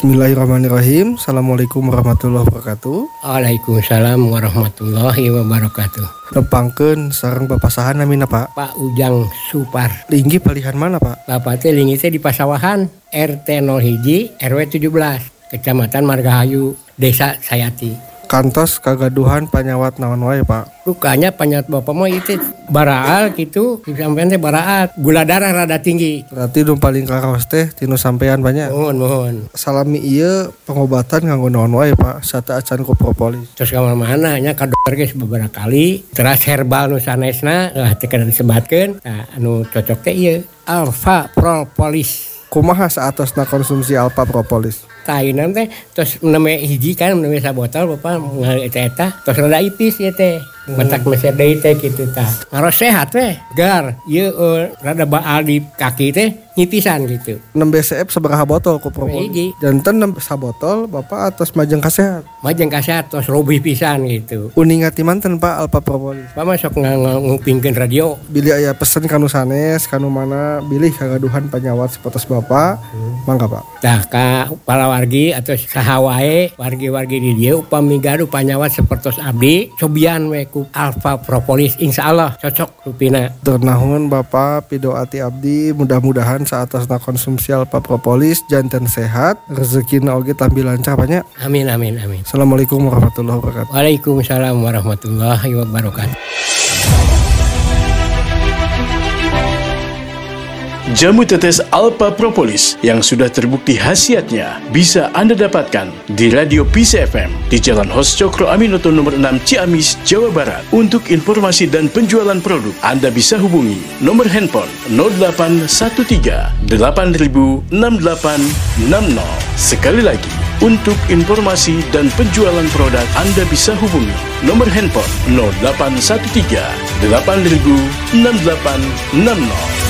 Bismillahirrahmanirrahim. Assalamualaikum warahmatullahi wabarakatuh. Waalaikumsalam warahmatullahi wabarakatuh. Nepangkeun sareng papasahan namina Pak. Pak Ujang Supar. Linggi palihan mana Pak? Bapak teh linggi teh di Pasawahan, RT 01 RW 17, Kecamatan Margahayu, Desa Sayati. Kantos kagaduhan panyawat naon wae Pak? Rukanya panyawat bapak mah itu baraal gitu, sampean teh baraal, gula darah rada tinggi. Berarti nu paling karaos teh tinu sampean banyak. Mohon. Salami ieu pengobatan nganggo naon wae Pak? Sata acan ku propolis. Terus ka mana nya ka dokter geus beberapa kali, teras herbal nu sanesna teh kada disebatkeun. Nah, anu cocok teh ieu Alpha Propolis. Kumaha saatosna konsumsi Alpha Propolis? Tainan teh terus neme hiji kan neme sabotol bapak ngali eta terus rada ipis ya teh bentak meser deui teh kitu tah ngaros sehat teh gar ieu rada baal di kaki teh nyipisan gitu. 6 BCF sabaraha botol ku propolis? Hiji. Janten 6 sabotol bapak atas majeng kasehat. Majeng kasehat terus robih pisan gitu. Uningat ti manten Pak Alpha Propolis? Pak masuk ngupingkeun radio. Bilih aya pesen kanu sanes kanu mana bilih kagaduhan panyawat sapotos bapak mangga Pak. Tah ka palawargi atau saha wae wargi-wargi di dieu upami gaduh panyawat sapertos abdi cobian we ku Alpha Propolis insyaallah cocok rupina. Ternahun Bapak pidoati abdi mudah-mudahan saatosna konsumsi Alpha Propolis janten sehat rezekina oge tambil lancar banyak. Amin. Assalamualaikum warahmatullahi wabarakatuh. Waalaikumsalam warahmatullahi wabarakatuh. Jamu tetes Alpha Propolis yang sudah terbukti khasiatnya bisa Anda dapatkan di Radio Peace FM di Jalan Hos Cokro Aminoto nomor 6 Ciamis, Jawa Barat. Untuk informasi dan penjualan produk, Anda bisa hubungi nomor handphone 0813 8000 6860. Sekali lagi, untuk informasi dan penjualan produk, Anda bisa hubungi nomor handphone 0813 8000 6860.